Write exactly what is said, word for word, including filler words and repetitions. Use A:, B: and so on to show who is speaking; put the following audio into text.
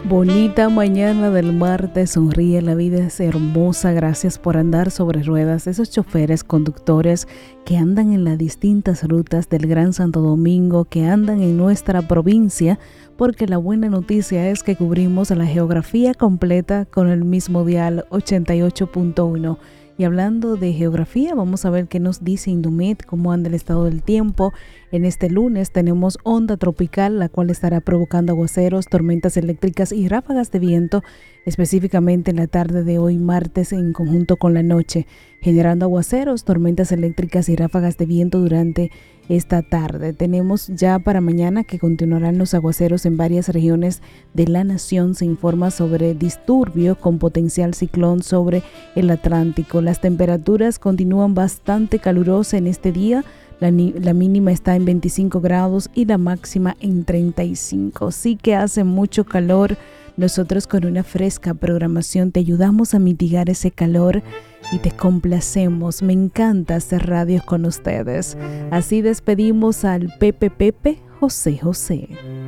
A: Bonita mañana del martes, sonríe, la vida es hermosa, gracias por andar sobre ruedas, esos choferes, conductores que andan en las distintas rutas del Gran Santo Domingo, que andan en nuestra provincia, porque la buena noticia es que cubrimos la geografía completa con el mismo dial ochenta y ocho punto uno. Y hablando de geografía, vamos a ver qué nos dice Indomet, cómo anda el estado del tiempo. En este lunes tenemos onda tropical, la cual estará provocando aguaceros, tormentas eléctricas y ráfagas de viento, específicamente en la tarde de hoy martes en conjunto con la noche, generando aguaceros, tormentas eléctricas y ráfagas de viento durante esta tarde. Tenemos ya para mañana que continuarán los aguaceros en varias regiones de la nación. Se informa sobre disturbio con potencial ciclón sobre el Atlántico. Las temperaturas continúan bastante calurosas en este día. La, la mínima está en veinticinco grados y la máxima en treinta y cinco. Sí que hace mucho calor. Nosotros con una fresca programación te ayudamos a mitigar ese calor y te complacemos. Me encanta hacer radios con ustedes. Así despedimos al Pepe Pepe José José.